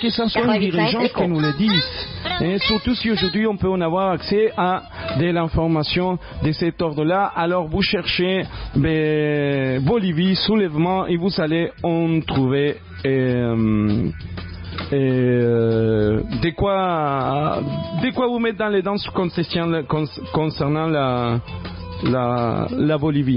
que ça soit un dirigeant qui nous le dise. Et surtout si aujourd'hui on peut en avoir accès à de l'information de cet ordre-là, alors vous cherchez Bolivie, soulèvement, et vous allez en trouver de quoi vous mettre dans les dents concernant la Bolivie.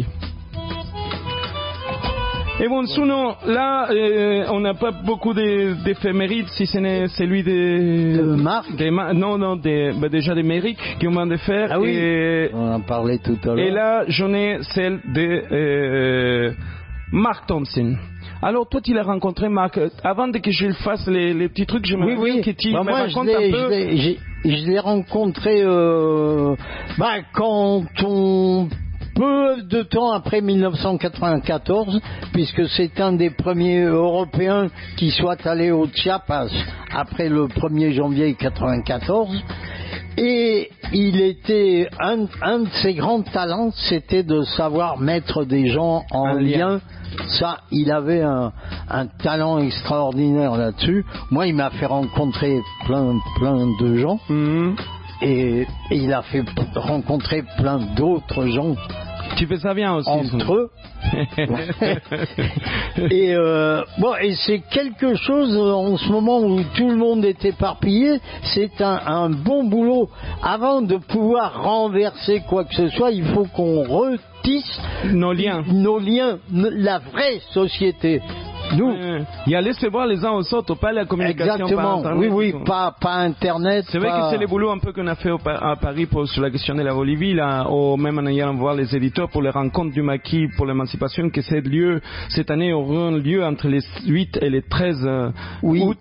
Et bon, sinon, là, on n'a pas beaucoup d'éphémérides, si ce n'est celui de Marc. Déjà des Méric qui ont de faire. Ah oui, on en parlait tout à l'heure. Et là, j'en ai celle de Mark Thompson. Alors, toi, tu l'as rencontré, Marc. Avant que je fasse les petits trucs, j'aimerais bien que tu me racontes un peu. Je l'ai rencontré quand on... peu de temps après 1994, puisque c'est un des premiers Européens qui soit allé au Chiapas après le 1er janvier 1994. Et il était un de ses grands talents, c'était de savoir mettre des gens en lien. Ça, il avait un talent extraordinaire là-dessus. Moi, il m'a fait rencontrer plein de gens. Et il a fait rencontrer plein d'autres gens. Tu fais ça bien aussi. Entre eux. Et c'est quelque chose en ce moment où tout le monde est éparpillé. C'est un bon boulot. Avant de pouvoir renverser quoi que ce soit, il faut qu'on retisse nos liens, la vraie société. Nous, y aller se voir les uns aux autres, pas la communication. Exactement. Par Internet. Oui, pas Internet. C'est vrai que c'est le boulot un peu qu'on a fait à Paris sur la question de la Bolivie, là, ou même en allant voir les éditeurs pour les rencontres du maquis pour l'émancipation, que cette année auront lieu entre les 8 et les 13 août.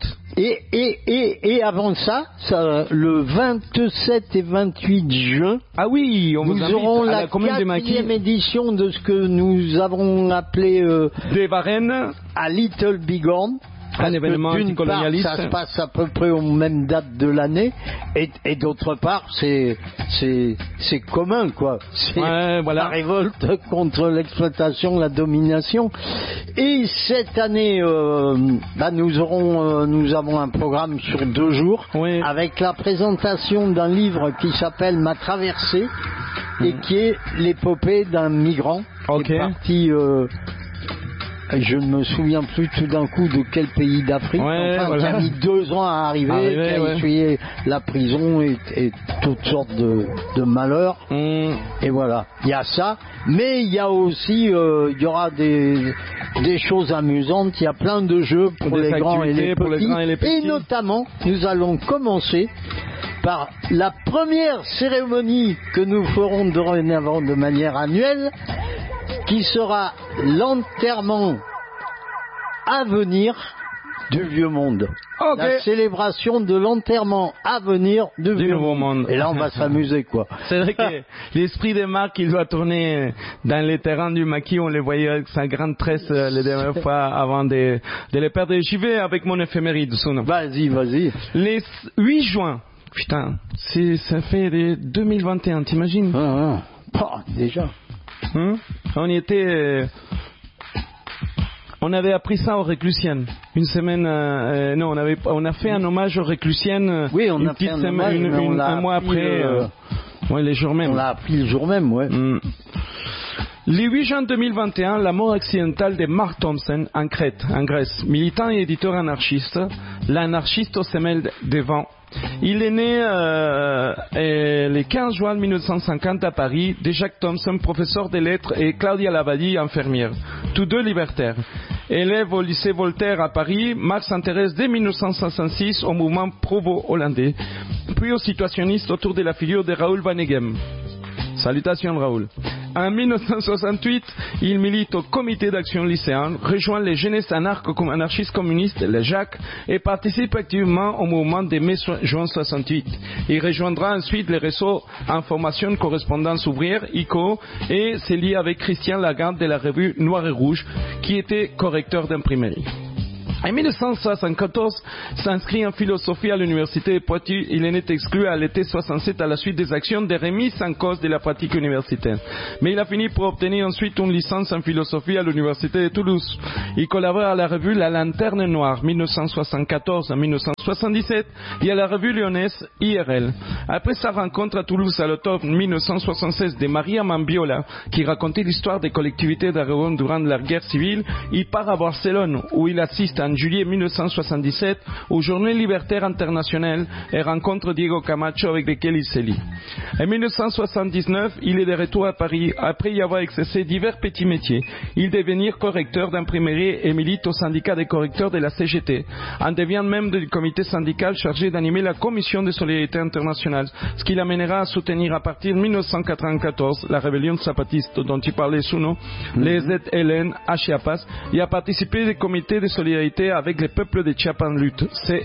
Et avant ça, le 27 et 28 juin, nous aurons la commune de Maquis, 4e édition de ce que nous avons appelé des Varennes à Little Bighorn. Un événement anticolonialiste. Ça se passe à peu près aux mêmes dates de l'année, et d'autre part, c'est commun, quoi. C'est la révolte contre l'exploitation, la domination. Et cette année, nous avons un programme sur 2 jours, avec la présentation d'un livre qui s'appelle Ma Traversée, et qui est l'épopée d'un migrant qui est parti. Je ne me souviens plus tout d'un coup de quel pays d'Afrique, qui a mis 2 ans à arriver, qui a essuyé la prison et toutes sortes de malheurs. Et voilà, il y a ça. Mais il y a aussi, il y aura des choses amusantes. Il y a plein de jeux pour les grands et les petits. Et notamment, nous allons commencer par la première cérémonie que nous ferons dorénavant de manière annuelle, qui sera l'enterrement à venir du Vieux Monde. La célébration de l'enterrement à venir du Nouveau Monde. Et là, on va s'amuser, quoi. C'est vrai que l'esprit de Marc, il doit tourner dans les terrains du maquis. On les voyait avec sa grande tresse les dernières fois avant de les perdre. J'y vais avec mon éphéméride. Vas-y. Les 8 juin. Putain, ça fait 2021, t'imagines? Déjà. On y était. On avait appris ça aux Réclusiennes. Une semaine. On a fait un hommage aux Réclusiennes. Oui, on a fait un hommage, un mois après. Les jours mêmes. On l'a appris le jour même, Le 8 juin 2021, la mort accidentelle de Mark Thompson en Crète, en Grèce. Militant et éditeur anarchiste, l'anarchiste aux semelles de vent. Il est né le 15 juin 1950 à Paris, de Jacques Thompson, professeur de lettres, et Claudia Lavadi, infirmière, tous deux libertaires. Élève au lycée Voltaire à Paris, Marc s'intéresse dès 1966 au mouvement provo-hollandais, puis aux situationnistes autour de la figure de Raoul Vaneigem. Salutations Raoul. En 1968, il milite au comité d'action lycéen, rejoint les jeunesses anarchistes communistes, les JAC, et participe activement au mouvement de mai-juin 68. Il rejoindra ensuite les réseaux Information Correspondance Ouvrière, ICO, et se lie avec Christian Lagarde de la revue Noir et Rouge, qui était correcteur d'imprimerie. En 1974, s'inscrit en philosophie à l'université de Poitiers. Il en est exclu à l'été 67 à la suite des actions de remise en cause de la pratique universitaire. Mais il a fini pour obtenir ensuite une licence en philosophie à l'université de Toulouse. Il collabore à la revue La Lanterne Noire 1974 à 1977 et à la revue lyonnaise IRL. Après sa rencontre à Toulouse à l'automne 1976 de Maria Mambiola, qui racontait l'histoire des collectivités d'Aragon durant la guerre civile, il part à Barcelone où il assiste en juillet 1977 aux Journées libertaires internationales et rencontre Diego Camacho avec lequel il se lie. En 1979, il est de retour à Paris après y avoir exercé divers petits métiers. Il devient correcteur d'imprimerie et milite au syndicat des correcteurs de la CGT. En devient membre du comité syndical chargé d'animer la commission de solidarité internationale, ce qui l'amènera à soutenir à partir de 1994 la rébellion zapatiste dont il parlait sous nom, les ZLN à Chiapas, et a participé au comité de solidarité avec les peuples de Chiapas en lutte,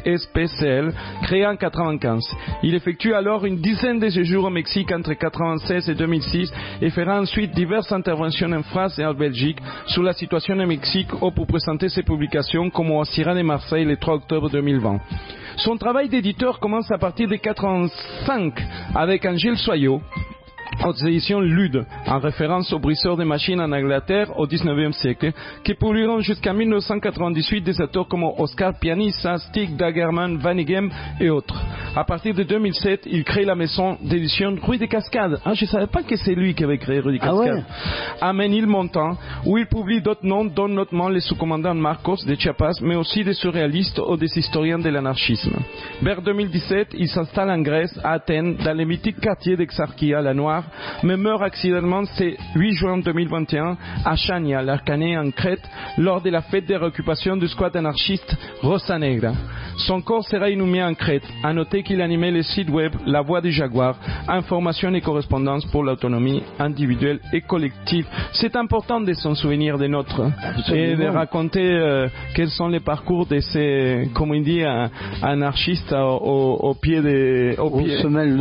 CSPCL, créé en 1995. Il effectue alors une dizaine de séjours au Mexique entre 1996 et 2006 et fera ensuite diverses interventions en France et en Belgique sur la situation au Mexique pour présenter ses publications comme au Sierra de Marseille le 3 octobre 2020. Son travail d'éditeur commence à partir de 1985 avec Angèle Soyot, aux éditions Lude, en référence aux briseurs de machines en Angleterre au XIXe siècle, qui publieront jusqu'en 1998 des auteurs comme Oscar Pianissa, Stig Dagerman, Vanigem et autres. À partir de 2007, il crée la maison d'édition Rue des Cascades. Ah, je ne savais pas que c'est lui qui avait créé Rue des Cascades. À Ménilmontant, où il publie d'autres noms, dont notamment les sous-commandants Marcos de Chiapas, mais aussi des surréalistes ou des historiens de l'anarchisme. Vers 2017, il s'installe en Grèce, à Athènes, dans le mythique quartier d'Exarchia, la Noire, mais meurt accidentellement ce 8 juin 2021 à Chania, l'Arcanée en Crète, lors de la fête de réoccupation du squat anarchiste Rosa Negra. Son corps sera inhumé en Crète. À noter qu'il animait le site web La Voix du Jaguar, information et correspondance pour l'autonomie individuelle et collective. C'est important de s'en souvenir des nôtres et de raconter quels sont les parcours de ces, comme on dit, anarchistes au pied des, aux semelles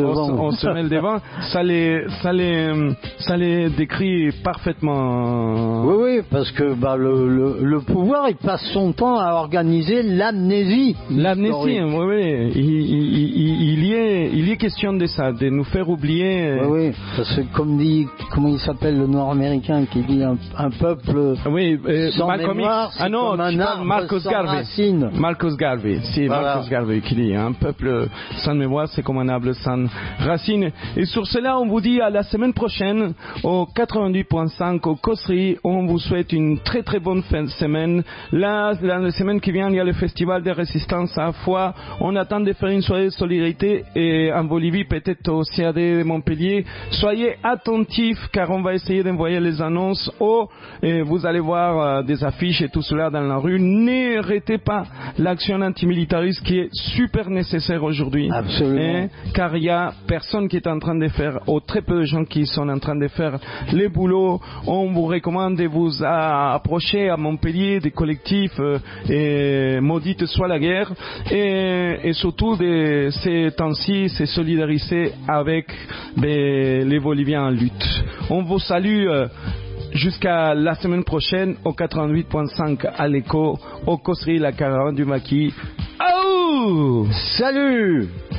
de vent. Ça les décrit parfaitement. Oui, parce que le pouvoir, il passe son temps à organiser l'amnésie. L'amnésie, oui. Il y est question de ça, de nous faire oublier. Oui, parce que comment il s'appelle le Noir américain qui dit un peuple sans mémoire, c'est comme un arbre sans racines. Marcus Garvey, Marcus Garvey qui dit un peuple sans mémoire, c'est comme un arbre sans racines. Et sur cela, on vous dit à la semaine prochaine au 88.5 au Causerie. On vous souhaite une très très bonne fin de semaine. Là, la semaine qui vient, il y a le festival de résistance à Foix. On attend de faire une soirée de solidarité et en Bolivie, peut-être au CAD de Montpellier. Soyez attentifs car on va essayer d'envoyer les annonces. Vous allez voir des affiches et tout cela dans la rue. N'arrêtez pas l'action antimilitariste qui est super nécessaire aujourd'hui. Absolument. Car il y a personne qui est en train de faire, ou très peu de gens qui sont en train de faire les boulots. On vous recommande de vous approcher à Montpellier des collectifs et maudite soit la guerre et surtout de ces temps-ci se solidariser avec les Boliviens en lutte. On vous salue jusqu'à la semaine prochaine au 88.5 à l'écho, au Causerie La Caravane du Maquis. Salut!